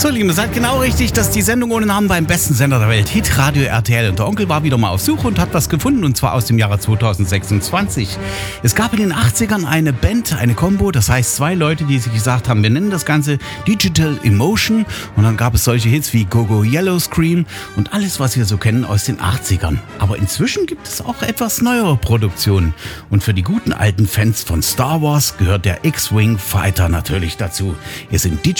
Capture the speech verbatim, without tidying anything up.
So, Lieben, ihr seid genau richtig, dass die Sendung ohne Namen beim besten Sender der Welt, Hitradio R T L. Und der Onkel war wieder mal auf Suche und hat was gefunden, und zwar aus dem Jahre zweitausendsechsundzwanzig. Es gab in den achtzigern eine Band, eine Combo, das heißt zwei Leute, die sich gesagt haben, wir nennen das Ganze Digital Emotion. Und dann gab es solche Hits wie Go Go Yellow Scream und alles, was wir so kennen aus den achtzigern. Aber inzwischen gibt es auch etwas neuere Produktionen. Und für die guten alten Fans von Star Wars gehört der X-Wing Fighter natürlich dazu. Hier sind Digital